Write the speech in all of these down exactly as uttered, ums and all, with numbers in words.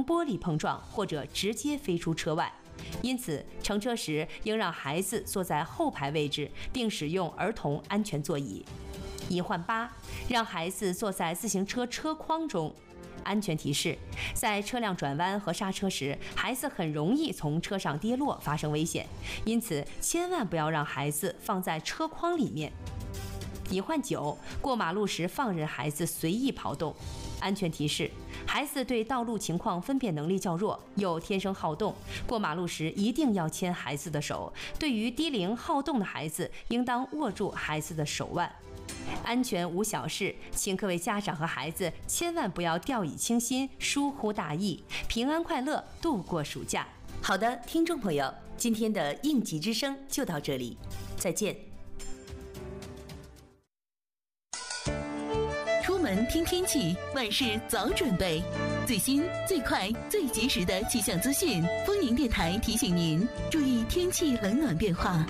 玻璃碰撞或者直接飞出车外。因此，乘车时应让孩子坐在后排位置，并使用儿童安全座椅。隐患八，让孩子坐在自行车车筐中。安全提示：在车辆转弯和刹车时，孩子很容易从车上跌落，发生危险，因此千万不要让孩子放在车筐里面。隐患九，过马路时放任孩子随意跑动。安全提示：孩子对道路情况分辨能力较弱，又天生好动，过马路时一定要牵孩子的手。对于低龄好动的孩子，应当握住孩子的手腕。安全无小事，请各位家长和孩子千万不要掉以轻心、疏忽大意，平安快乐度过暑假。好的，听众朋友，今天的应急之声就到这里，再见。 出门听天气，万事早准备。最新、最快、最及时的气象资讯，丰宁电台提醒您注意天气冷暖变化。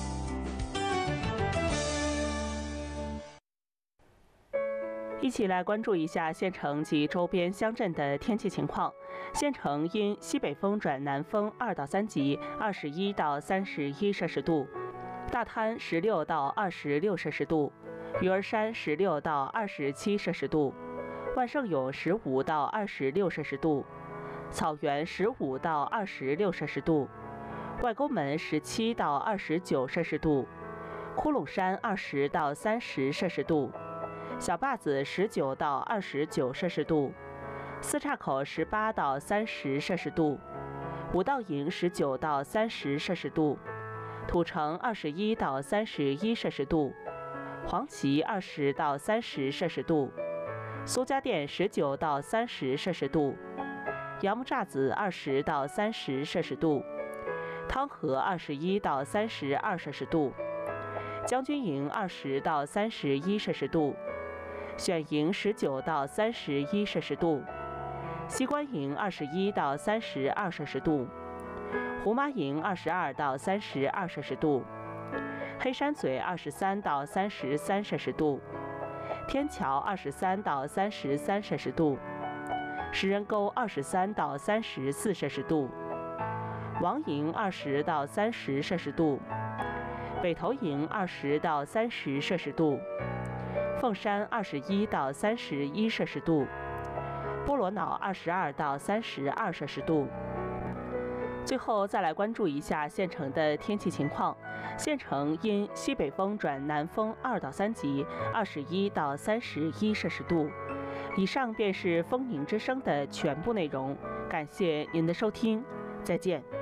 一起来关注一下县城及周边乡镇的天气情况。县城因西北风转南风二到三级，二十一到三十一摄氏度；大滩十六到二十六摄氏度；鱼儿山十六到二十七摄氏度；万盛永十五到二十六摄氏度；草原十五到二十六摄氏度；外沟门十七到二十九摄氏度；窟窿山二十到三十摄氏度；小坝子十九到二十九摄氏度；四岔口十八到三十摄氏度；五道营十九到三十摄氏度；土城二十一到三十一摄氏度；黄岐二十到三十摄氏度；苏家店十九到三十摄氏度；杨木栅子二十到三十摄氏度；汤河二十一到三十二摄氏度；将军营二十到三十一摄氏度；选营十九到三十一摄氏度；西关营二十一到三十二摄氏度；胡麻营二十二到三十二摄氏度；黑山嘴二十三到三十三摄氏度；天桥二十三到三十三摄氏度；石人沟二十三到三十四摄氏度；王营二十到三十摄氏度；北头营二十到三十摄氏度；凤山二十一到三十一摄氏度；波罗瑙二十二到三十二摄氏度。最后再来关注一下县城的天气情况。县城因西北风转南风二到三级，二十一到三十一摄氏度。以上便是丰宁之声的全部内容，感谢您的收听，再见。